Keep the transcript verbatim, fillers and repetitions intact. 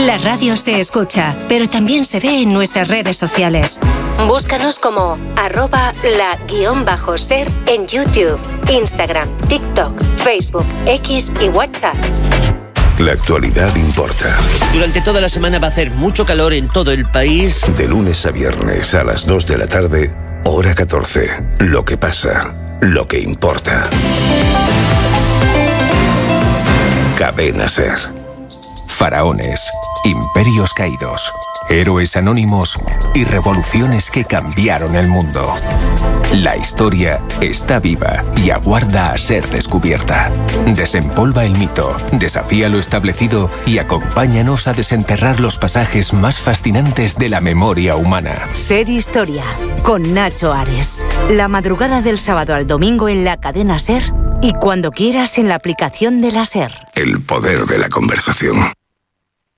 La radio se escucha, pero también se ve en nuestras redes sociales. Búscanos como arroba la guión bajo ser en YouTube, Instagram, TikTok, Facebook, X y WhatsApp. La actualidad importa. Durante toda la semana va a hacer mucho calor en todo el país. De lunes a viernes a las dos de la tarde, hora catorce. Lo que pasa, lo que importa. Cadena Ser. Faraones, imperios caídos, héroes anónimos y revoluciones que cambiaron el mundo. La historia está viva y aguarda a ser descubierta. Desempolva el mito, desafía lo establecido y acompáñanos a desenterrar los pasajes más fascinantes de la memoria humana. Ser Historia, con Nacho Ares. La madrugada del sábado al domingo en la cadena Ser y cuando quieras en la aplicación de la Ser. El poder de la conversación.